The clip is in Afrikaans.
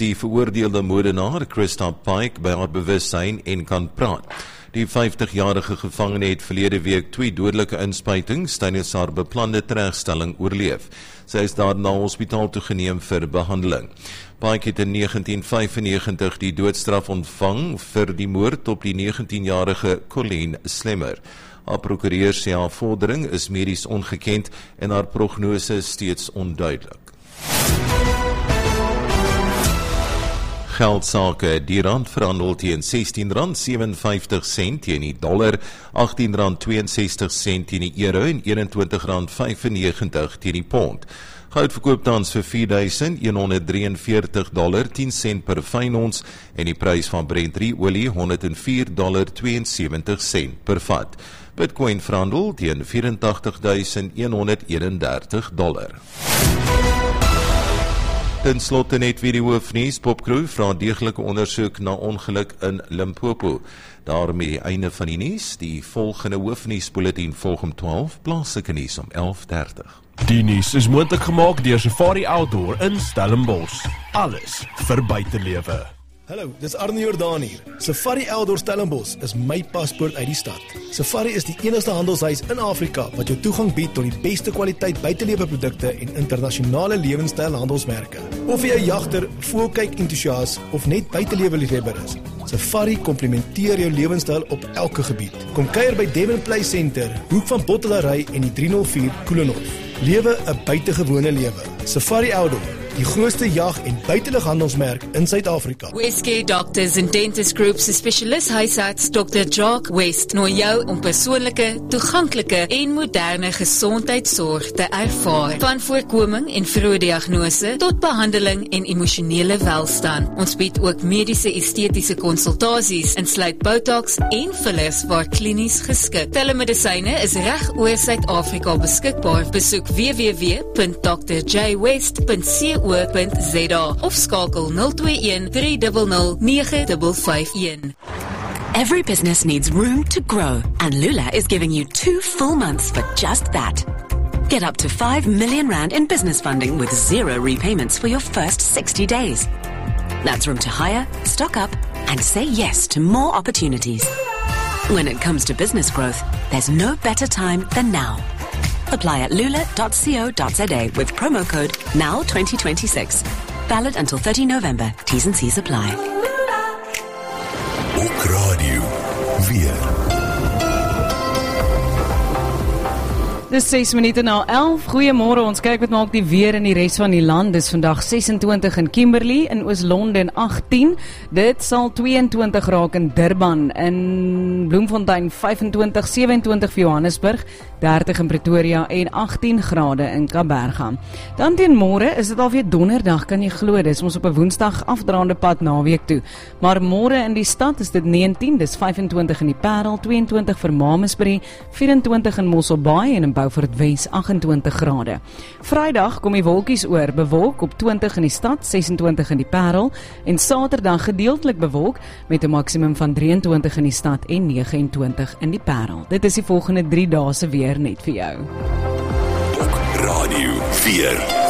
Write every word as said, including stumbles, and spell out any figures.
die veroordeelde moordenaar Krista Pike by haar bewussyn en kan praat. Die vyftigjarige gevangene het verlede week twee dodelike inspuitings tydens haar beplande teregstelling oorleef. Sy is daarna hospitaal toegeneem vir behandeling. Pike het in negentien vyfennegentig die doodstraf ontvang vir die moord op die negentienjarige Colleen Slemmer. Haar prokureur sê haar vordering is medies ongekend en haar prognose steeds onduidelik. Geldsake, die rand verhandel teen sestien rand sewenvyftig sent teen die dollar, agttien rand tweeënsestig sent teen die euro en eenentwintig rand vyfennegentig teen die pond. Goud verkoop tans vir vier duisend honderd drieënveertig dollar tien sent per fyn ons en die prys van Brent olie honderd vier dollar tweeënsewentig sent per vat. Bitcoin verhandel teen vyf vyf agt duisend honderd eenendertig dollar. Ten slotte net weer die hoofnuus. Popcrew vra deeglike ondersoek na ongeluk in Limpopo. Daarmee die einde van die nuus. Die volgende hoofnuusbulletin volg om twaalf, plaaslike nuus om elf dertig. Die nuus is moontlik gemaak deur Safari Outdoor in Stellenbosch. Alles vir buitelewe. Hallo, dis Arnie Jordaan hier. Safari Outdoor Stellenbosch is my paspoort uit die stad. Safari is die enigste handelshuis in Afrika wat jou toegang bied tot die beste kwaliteit buiteleweprodukte en internasionale lewenstyl handelsmerke. Of jy 'n jagter, voelkyk entoesias of net buiteleweliefhebber is, Safari komplementeer jou lewenstyl op elke gebied. Kom kuier by Devon Play Center, hoek van Bottelary en die drie nul vier Koelenhof. Lewe 'n buitengewone lewe. Safari Outdoor, die grootste jag- en buitelughandelsmerk in Suid-Afrika. Westgate Doctors and Dentist Group se spesialis huisarts dokter Jock West nooi jou om persoonlike, toeganklike en moderne gesondheidsorg te ervaar. Van voorkoming en vroeë diagnose tot behandeling en emosionele welstand. Ons bied ook mediese estetiese konsultasies, insluit Botox en fillers waar klinies geskik. Telemedisyne is reg oor Suid-Afrika beskikbaar. Besoek w w w punt d r j west punt co punt z a of skakel nul twee een drie nul nul nege vyf vyf een. Every business needs room to grow, and Lula is giving you two full months for just that. Get up to five million rand in business funding with zero repayments for your first sixty days. That's room to hire, stock up, and say yes to more opportunities. When it comes to business growth, there's no better time than now. Apply at lula dot co dot z a with promo code N O W twenty twenty-six. Valid until thirty November. T's and C's apply. Ook radio weer. Dis ses minute na elf. Goeiemôre, ons kyk wat maak die weer in die res van die land. Dis vandag sesentwintig in Kimberley, in Oos-London agttien. Dit sal tweeëntwintig raak in Durban, in Bloemfontein vyfentwintig, sewentwintig vir Johannesburg, dertig in Pretoria en agttien grade in Kaapberga. Dan teen môre is dit alweer donderdag, kan jy glo, dis ons op 'n Woensdag afdraande pad naweek toe. Maar môre in die stad is dit negentien, dis vyfentwintig in die Parel, tweeëntwintig vir Mamasbury, vyfentwintig in Mosselbaai en in Beaufort Wes agentwintig grade. Vrydag kom die wolkies oor, bewolk op twintig in die stad, sesentwintig in die Parel en Saterdag gedeeltelik bewolk met 'n maksimum van drieëntwintig in die stad en negenentwintig in die Parel. Dit is die volgende drie dae se weer net vir jou. Ook radio vier.